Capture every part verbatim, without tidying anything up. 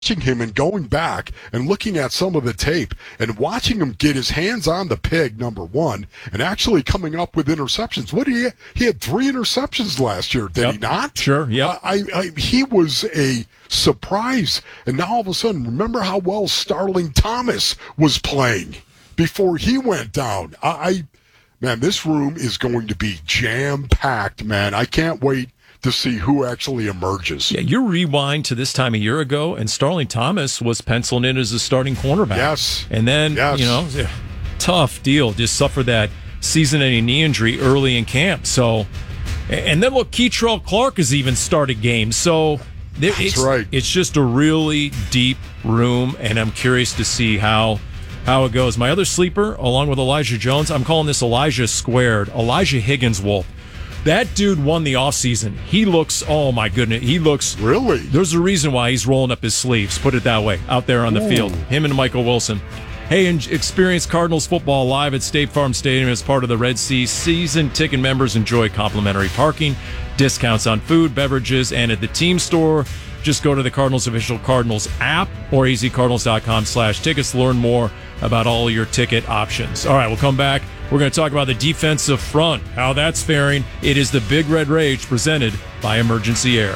watching him and going back and looking at some of the tape and watching him get his hands on the pig, number one, and actually coming up with interceptions. What did he? He had three interceptions last year, did yep. he not? Sure. Yeah. I, I, he was a surprise, and now all of a sudden, remember how well Starling Thomas was playing before he went down. I, I man, this room is going to be jam packed, man. I can't wait to see who actually emerges. Yeah, you rewind to this time a year ago, and Starling Thomas was penciled in as a starting cornerback. Yes. And then, yes. you know, tough deal. Just suffered that season-ending knee injury early in camp. So, and then look, Keitrell Clark has even started games. So, That's it's, right. It's just a really deep room, and I'm curious to see how how it goes. My other sleeper, along with Elijah Jones, I'm calling this Elijah squared. Elijah Higgins-Wolf. That dude won the offseason. He looks, oh my goodness, he looks. Really? There's a reason why he's rolling up his sleeves, put it that way, out there on the Ooh. field. Him and Michael Wilson. Hey, and experience Cardinals football live at State Farm Stadium as part of the Red Sea. Season ticket members enjoy complimentary parking, discounts on food, beverages, and at the team store. Just go to the Cardinals official Cardinals app or azcardinals.com slash tickets to learn more about all your ticket options. All right, we'll come back. We're going to talk about the defensive front, how that's faring. It is the Big Red Rage presented by Emergency Air.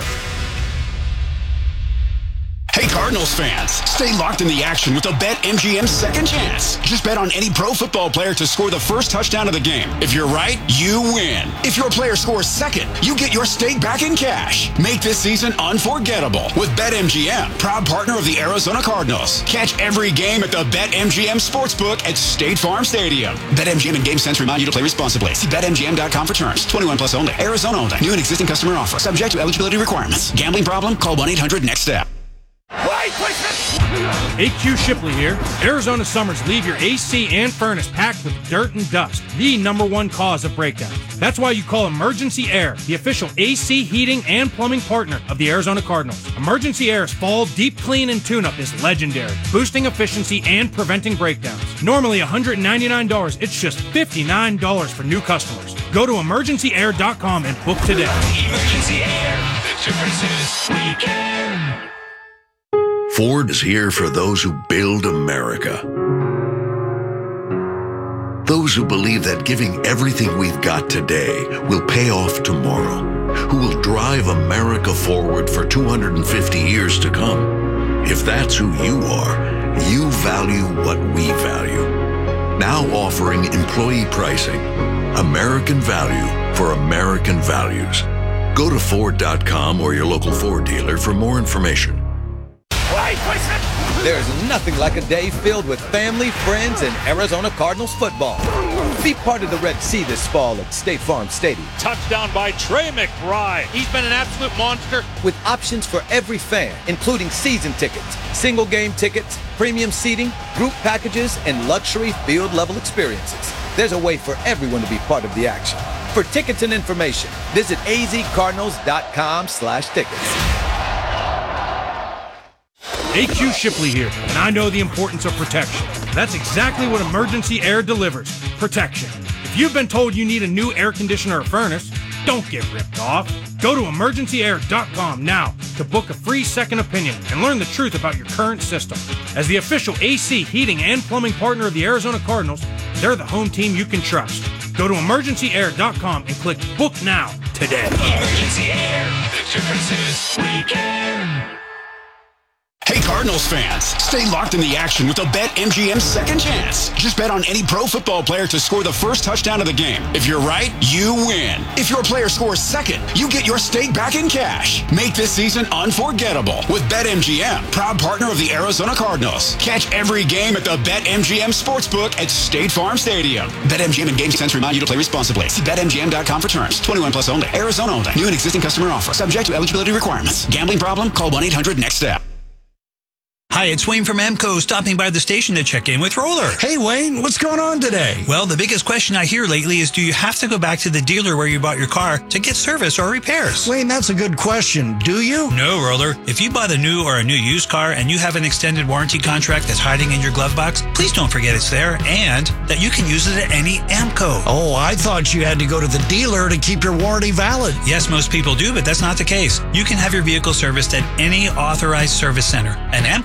Hey, Cardinals fans, stay locked in the action with the BetMGM Second Chance. Just bet on any pro football player to score the first touchdown of the game. If you're right, you win. If your player scores second, you get your stake back in cash. Make this season unforgettable with BetMGM, proud partner of the Arizona Cardinals. Catch every game at the BetMGM Sportsbook at State Farm Stadium. BetMGM and GameSense remind you to play responsibly. See Bet M G M dot com for terms. twenty-one plus only. Arizona only. New and existing customer offer. Subject to eligibility requirements. Gambling problem? Call one eight hundred next step. Wait, A Q Shipley here. Arizona summers leave your A C and furnace packed with dirt and dust, the number one cause of breakdowns. That's why you call Emergency Air, the official A C heating and plumbing partner of the Arizona Cardinals. Emergency Air's fall deep clean and tune-up is legendary, boosting efficiency and preventing breakdowns. Normally one hundred ninety-nine dollars, it's just fifty-nine dollars for new customers. Go to emergency air dot com and book today. Emergency Air, the difference is we care. Ford is here for those who build America. Those who believe that giving everything we've got today will pay off tomorrow. Who will drive America forward for two hundred fifty years to come. If that's who you are, you value what we value. Now offering employee pricing. American value for American values. Go to Ford dot com or your local Ford dealer for more information. There's nothing like a day filled with family, friends, and Arizona Cardinals football. Be part of the Red Sea this fall at State Farm Stadium. Touchdown by Trey McBride. He's been an absolute monster. With options for every fan, including season tickets, single game tickets, premium seating, group packages, and luxury field-level experiences. There's a way for everyone to be part of the action. For tickets and information, visit azcardinals.com slash tickets. A Q Shipley here, and I know the importance of protection. That's exactly what Emergency Air delivers, protection. If you've been told you need a new air conditioner or furnace, don't get ripped off. Go to emergency air dot com now to book a free second opinion and learn the truth about your current system. As the official A C heating and plumbing partner of the Arizona Cardinals, they're the home team you can trust. Go to emergency air dot com and click Book Now today. Emergency Air, the difference is we care. Hey, Cardinals fans, stay locked in the action with the BetMGM Second Chance. Just bet on any pro football player to score the first touchdown of the game. If you're right, you win. If your player scores second, you get your stake back in cash. Make this season unforgettable with BetMGM, proud partner of the Arizona Cardinals. Catch every game at the BetMGM Sportsbook at State Farm Stadium. BetMGM and GameSense remind you to play responsibly. See bet M G M dot com for terms. twenty-one plus only. Arizona only. New and existing customer offer. Subject to eligibility requirements. Gambling problem? Call one eight hundred next step. Hi, it's Wayne from AMCO, stopping by the station to check in with Roller. Hey, Wayne, what's going on today? Well, the biggest question I hear lately is, do you have to go back to the dealer where you bought your car to get service or repairs? Wayne, that's a good question. Do you? No, Roller. If you bought a new or a new used car and you have an extended warranty contract that's hiding in your glove box, please don't forget it's there and that you can use it at any AMCO. Oh, I thought you had to go to the dealer to keep your warranty valid. Yes, most people do, but that's not the case. You can have your vehicle serviced at any authorized service center. And